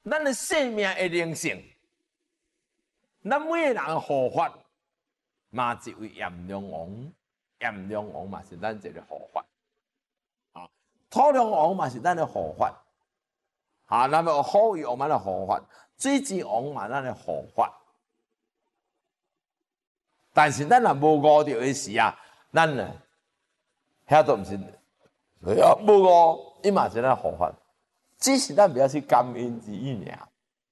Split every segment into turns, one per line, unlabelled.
咱的生命的灵性，咱每个人的护法，嘛一位炎龙王，炎龙王嘛是咱一个护法，啊，土龙王嘛是咱的护法，啊，那么火鱼王嘛的护法，水之王嘛咱的护法。但是咱若无悟到的时啊，咱呢，遐都毋是，无悟，伊嘛是咱护法，只是咱不要去感恩之意尔。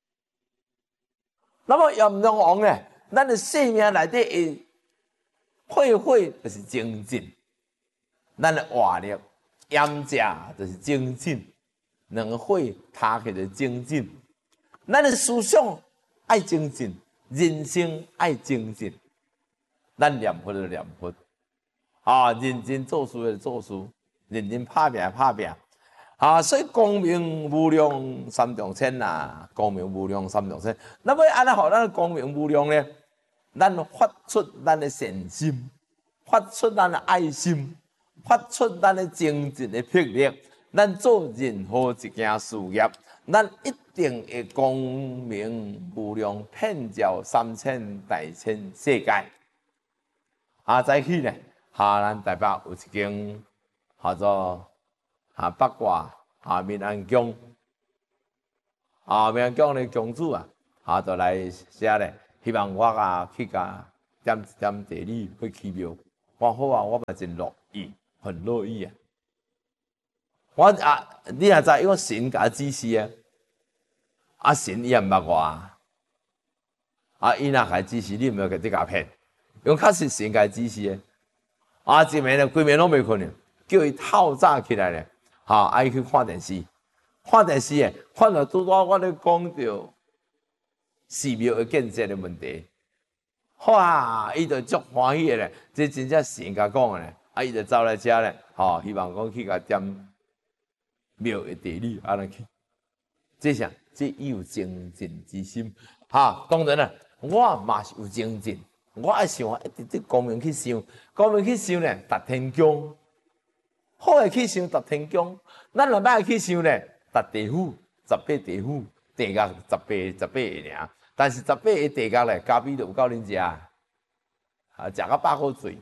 那么炎龙王呢，咱的生命内底的火就是精进，咱的活力炎食就是精进，两个火塔起就精进，咱的思想爱精进，人生爱精进。咱念佛就念佛，啊，认真做事就做事，认真拍拼拍拼，啊，所以光明无量三重天呐，光明无量三重天。那么安怎好咱光明无量呢？咱发出咱的善心，发出咱的爱心，发出咱的精进的魄力，咱做任何一件事业，咱一定会光明无量，遍照3000大千世界。啊，早起呢，咱台北有一间叫做八卦民安宫，民安宫的宫主就来写咧，希望我去点一点地理去奇妙。我好我嘛真乐意，很乐意你也知，因为神甲指示神伊也毋捌我伊若甲指示，你毋要甲你甲骗。用确实神界指示的，一暝咧，规暝拢袂困咧，叫伊透早起来咧，伊去看电视，看电视诶，看到拄仔我咧讲到寺庙的建设的问题，伊就足欢喜诶咧，这真正神甲讲诶咧，伊就走来遮咧，希望讲去甲点庙的地理安尼去，这啥？这伊有精进之心，当然啦，我嘛是有精进。我爱想一直伫光明去想，光明去想咧，达天宫；好诶去想达天宫，咱若歹去想咧，达地府18地府，地价18个尔。但是18个地价咧，咖啡都有够恁食，食到饱好醉。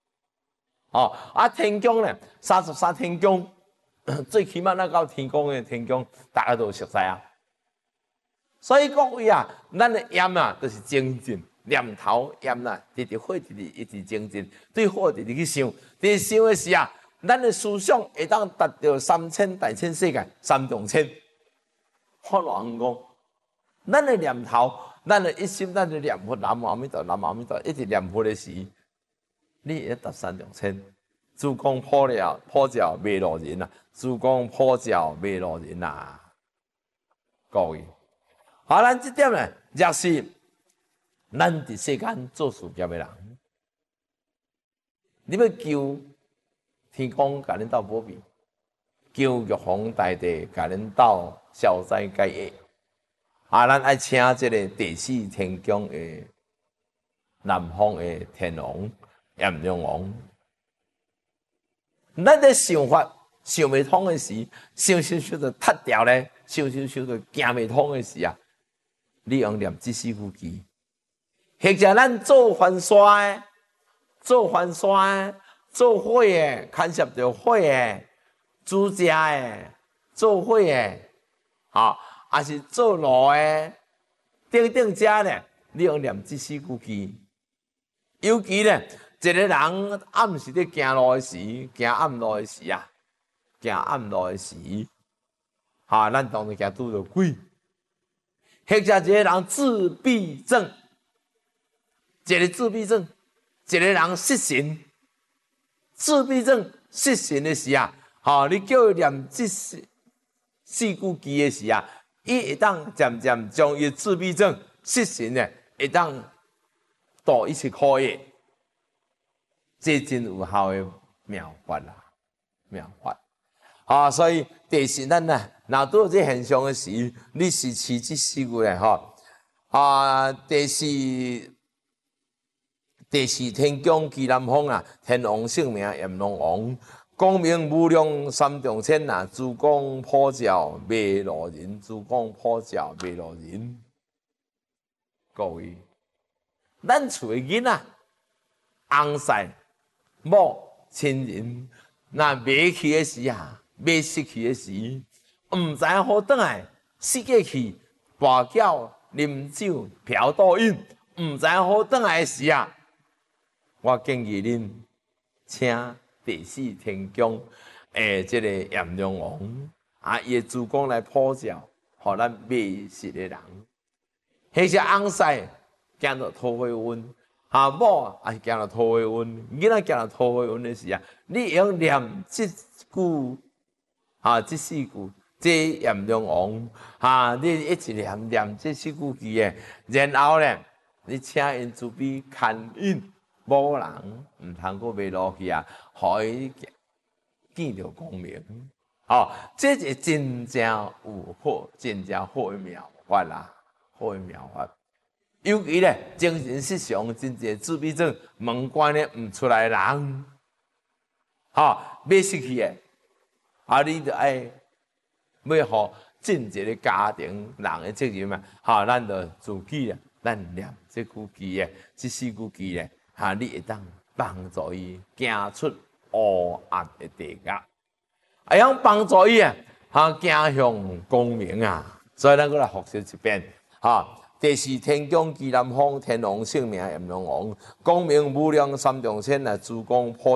天宫咧，33天宫，最起码咱到天宫诶天宫，大家都熟悉啊。所以各位咱的业就是精进。念头念直直火，直直一直精进，对火直直去想，直想的时咱的思想会当达到3000大千世界3重天。我老人讲，咱的念头，咱的一心，咱的念佛，南无阿弥陀，南无阿弥陀，一直念佛的时，你会达3重天。珠光普照未落人珠光普照未落人各位，咱这点呢，也是。咱伫世间做事业的人，你要求天公甲恁斗保庇，求玉皇大帝甲恁斗消灾解厄。咱爱请这个第4天宫的南方的天王炎龙王。咱在想法想袂通的时，想就塌掉咧，想就行袂通的时你用念这4句字。或者咱做番刷做火的，牵涉到火的、煮食的、做火的，还是做炉的，等遮咧，你用念这4句字。尤其咧，一个人暗时咧行路的时，行暗路的时咱当然行拄着鬼。或者一个人自闭症。一个自闭症，一个人失神，自闭症失神的时你叫伊念这4句字的时伊会当渐渐将伊自闭症失神呢，会当度一切苦业，这真有效的妙法妙法。所以第4咱若拄到这现象的时，你是持这4句咧第4天宫居南方天王姓名炎龙王， 光明无量三重天啊，珠光普照未路人，珠光普照未路人。各位，咱厝的囡仔、翁婿、某亲人，那买去的时啊，买失去的时，毋知好转来，世界去跋筊、啉酒、嫖赌瘾，毋知好转来的时啊，我建议恁请第四天宫即个阎罗王啊，伊的珠光来普照，互咱迷失的人。迄些翁婿行到土火运，某也是行到土火运，囡仔行到土火运的时啊，你用念即句即四句，这阎罗王你一直念这四句字的，然后呢，你请因慈悲牵引。某人毋通过袂落去啊，互伊见着光明。这是真正有好，真正好的妙法啦，好的妙法。尤其咧，精神失常、真正自闭症、门关咧毋出来的人，要失去的，你着爱要互正直的家庭人的责任嘛，咱着自己啊，咱念这句句的，这四句句咧。你会当帮助伊行出黑暗的地界，会用帮助伊行向光明啊！所以咱过来复习一遍，第四天宫居南方天王性命阎罗王，光明无量三重天啊，珠光普